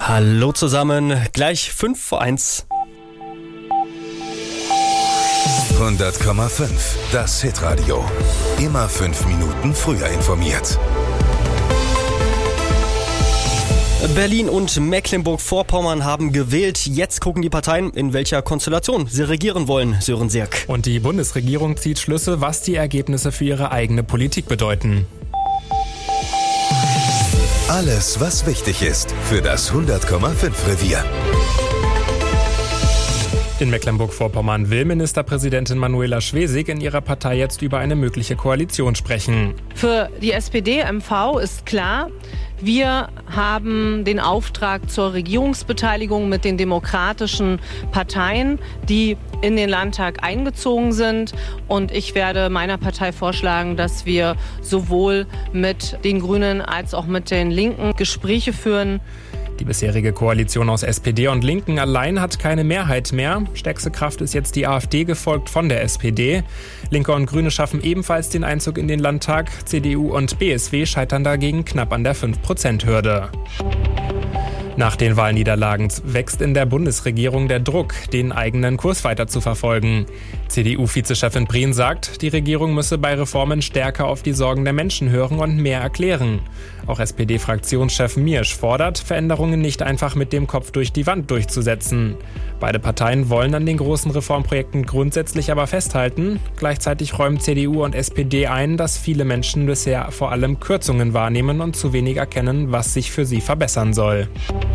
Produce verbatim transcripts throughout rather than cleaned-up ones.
Hallo zusammen, gleich fünf vor eins. hundert Komma fünf, das Hitradio. Immer fünf Minuten früher informiert. Berlin und Mecklenburg-Vorpommern haben gewählt. Jetzt gucken die Parteien, in welcher Konstellation sie regieren wollen, Sören Sirk. Und die Bundesregierung zieht Schlüsse, was die Ergebnisse für ihre eigene Politik bedeuten. Alles, was wichtig ist für das hundert Komma fünf Revier. In Mecklenburg-Vorpommern will Ministerpräsidentin Manuela Schwesig in ihrer Partei jetzt über eine mögliche Koalition sprechen. Für die S P D M V ist klar, wir haben den Auftrag zur Regierungsbeteiligung mit den demokratischen Parteien, die in den Landtag eingezogen sind. Und ich werde meiner Partei vorschlagen, dass wir sowohl mit den Grünen als auch mit den Linken Gespräche führen. Die bisherige Koalition aus S P D und Linken allein hat keine Mehrheit mehr. Stärkste Kraft ist jetzt die AfD, gefolgt von der S P D. Linke und Grüne schaffen ebenfalls den Einzug in den Landtag. C D U und B S W scheitern dagegen knapp an der fünf Prozent Hürde. Nach den Wahlniederlagen wächst in der Bundesregierung der Druck, den eigenen Kurs weiter zu verfolgen. C D U-Vizechefin Brien sagt, die Regierung müsse bei Reformen stärker auf die Sorgen der Menschen hören und mehr erklären. Auch S P D-Fraktionschef Miersch fordert, Veränderungen nicht einfach mit dem Kopf durch die Wand durchzusetzen. Beide Parteien wollen an den großen Reformprojekten grundsätzlich aber festhalten. Gleichzeitig räumen C D U und S P D ein, dass viele Menschen bisher vor allem Kürzungen wahrnehmen und zu wenig erkennen, was sich für sie verbessern soll.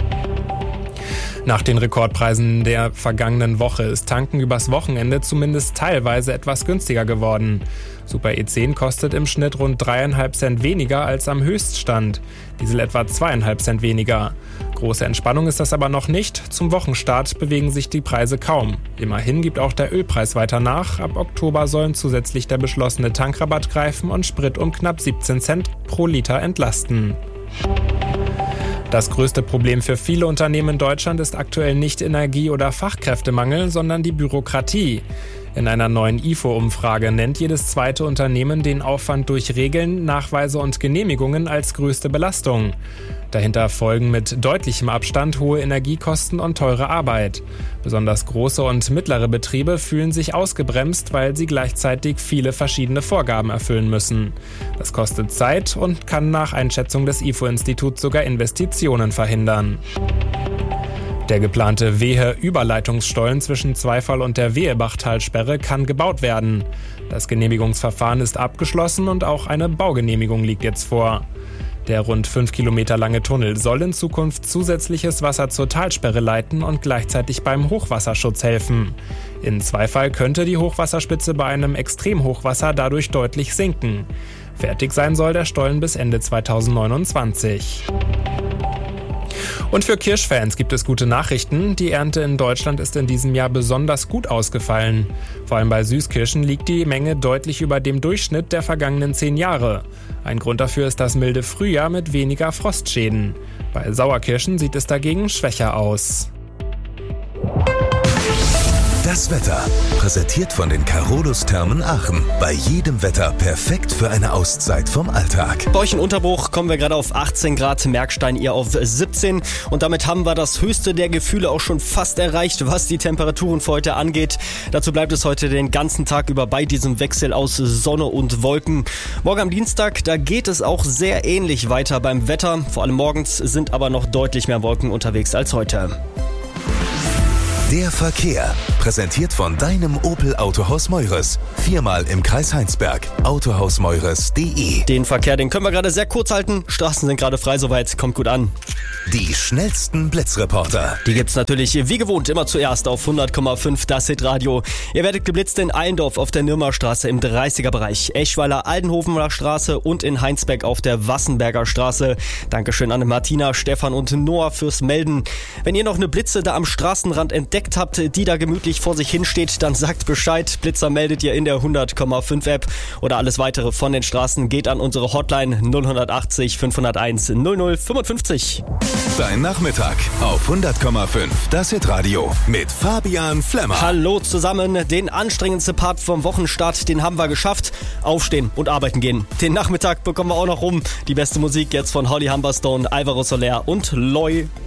Nach den Rekordpreisen der vergangenen Woche ist Tanken übers Wochenende zumindest teilweise etwas günstiger geworden. Super E zehn kostet im Schnitt rund dreieinhalb Cent weniger als am Höchststand. Diesel etwa zweieinhalb Cent weniger. Große Entspannung ist das aber noch nicht. Zum Wochenstart bewegen sich die Preise kaum. Immerhin gibt auch der Ölpreis weiter nach. Ab Oktober sollen zusätzlich der beschlossene Tankrabatt greifen und Sprit um knapp siebzehn Cent pro Liter entlasten. Das größte Problem für viele Unternehmen in Deutschland ist aktuell nicht Energie- oder Fachkräftemangel, sondern die Bürokratie. In einer neuen I F O-Umfrage nennt jedes zweite Unternehmen den Aufwand durch Regeln, Nachweise und Genehmigungen als größte Belastung. Dahinter folgen mit deutlichem Abstand hohe Energiekosten und teure Arbeit. Besonders große und mittlere Betriebe fühlen sich ausgebremst, weil sie gleichzeitig viele verschiedene Vorgaben erfüllen müssen. Das kostet Zeit und kann nach Einschätzung des I F O-Instituts sogar Investitionen verhindern. Der geplante Wehe-Überleitungsstollen zwischen Zweifall und der Wehebachtalsperre kann gebaut werden. Das Genehmigungsverfahren ist abgeschlossen und auch eine Baugenehmigung liegt jetzt vor. Der rund fünf Kilometer lange Tunnel soll in Zukunft zusätzliches Wasser zur Talsperre leiten und gleichzeitig beim Hochwasserschutz helfen. In Zweifall könnte die Hochwasserspitze bei einem Extremhochwasser dadurch deutlich sinken. Fertig sein soll der Stollen bis Ende zweitausendneunundzwanzig. Und für Kirschfans gibt es gute Nachrichten. Die Ernte in Deutschland ist in diesem Jahr besonders gut ausgefallen. Vor allem bei Süßkirschen liegt die Menge deutlich über dem Durchschnitt der vergangenen zehn Jahre. Ein Grund dafür ist das milde Frühjahr mit weniger Frostschäden. Bei Sauerkirschen sieht es dagegen schwächer aus. Das Wetter, präsentiert von den Carolus Thermen Aachen. Bei jedem Wetter perfekt für eine Auszeit vom Alltag. Bei euch in Unterbruch kommen wir gerade auf achtzehn Grad, Merkstein ihr auf siebzehn. Und damit haben wir das höchste der Gefühle auch schon fast erreicht, was die Temperaturen für heute angeht. Dazu bleibt es heute den ganzen Tag über bei diesem Wechsel aus Sonne und Wolken. Morgen am Dienstag, da geht es auch sehr ähnlich weiter beim Wetter. Vor allem morgens sind aber noch deutlich mehr Wolken unterwegs als heute. Der Verkehr, präsentiert von deinem Opel Autohaus Meures. Viermal im Kreis Heinsberg. autohausmeures punkt de. Den Verkehr, den können wir gerade sehr kurz halten. Straßen sind gerade frei, soweit, kommt gut an. Die schnellsten Blitzreporter. Die gibt's natürlich wie gewohnt immer zuerst auf hundert Komma fünf das Hitradio. Ihr werdet geblitzt in Allendorf auf der Nürmerstraße im dreißiger Bereich, Eschweiler Aldenhofener Straße und in Heinsberg auf der Wassenberger Straße. Dankeschön an Martina, Stefan und Noah fürs Melden. Wenn ihr noch eine Blitze da am Straßenrand entdeckt habt, die da gemütlich vor sich hinsteht, dann sagt Bescheid. Blitzer meldet ihr in der hundert Komma fünf App oder alles weitere von den Straßen geht an unsere Hotline null acht null fünf null eins null null fünfundfünfzig. Dein Nachmittag auf hundert Komma fünf das Hitradio mit Fabian Flemmer. Hallo zusammen, den anstrengendsten Part vom Wochenstart, den haben wir geschafft. Aufstehen und arbeiten gehen. Den Nachmittag bekommen wir auch noch rum. Die beste Musik jetzt von Holly Humberstone, Alvaro Soler und Loy.